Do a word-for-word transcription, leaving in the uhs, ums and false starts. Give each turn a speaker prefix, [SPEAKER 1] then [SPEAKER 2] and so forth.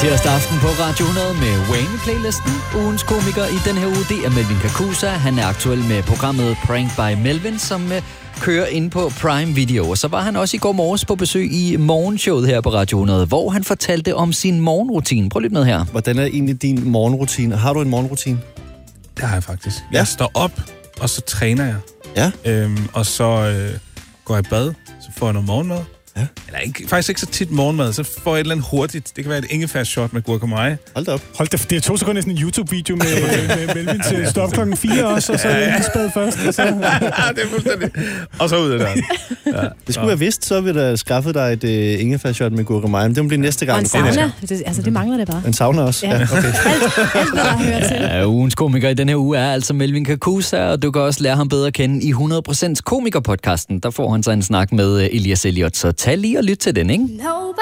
[SPEAKER 1] Tirsdag aften på Radio hundrede med Wayne-playlisten. Ugens komiker i den her uge, det er Melvin Kakusa. Han er aktuel med programmet Prank by Melvin, som uh, kører ind på Prime Video. Og så var han også i går morges på besøg i morgenshowet her på Radio hundrede, hvor han fortalte om sin morgenrutine. Prøv lidt med her.
[SPEAKER 2] Hvordan er egentlig din morgenrutine? Har du en morgenrutine?
[SPEAKER 3] Det har jeg faktisk.
[SPEAKER 2] Ja.
[SPEAKER 3] Jeg står op, og så træner jeg.
[SPEAKER 2] Ja.
[SPEAKER 3] Øhm, og så øh, går jeg i bad, så får jeg noget morgenmad.
[SPEAKER 2] Ja.
[SPEAKER 3] Eller ikke, faktisk ikke så tit morgenmad, så får jeg et eller andet hurtigt. Det kan være et ingefær-shot med gurkemeje.
[SPEAKER 2] Hold da op.
[SPEAKER 4] Hold da, det er to sekunder sådan en YouTube-video med, med Melvin til stop klokken fire også, og så er det spad først. Og så...
[SPEAKER 3] det er fuldstændig. Og så ud af døren. Ja.
[SPEAKER 2] Det skulle være vidst, så vil der skaffe dig et uh, ingefær-shot med gurkemeje. Det må blive næste gang.
[SPEAKER 5] Og en sauna. Det, altså, det mangler det bare.
[SPEAKER 2] En sauna også?
[SPEAKER 5] Ja.
[SPEAKER 2] Ja, okay.
[SPEAKER 5] alt, alt, hvad der hører til.
[SPEAKER 1] Ja, ugens komiker i den her uge er altså Melvin Kakusa, og du kan også lære ham bedre at kende i hundrede procent komiker-podcasten. Der får han så en snak med Elias Elliot, så tag lige og lyt til den, ikke?
[SPEAKER 6] Nobody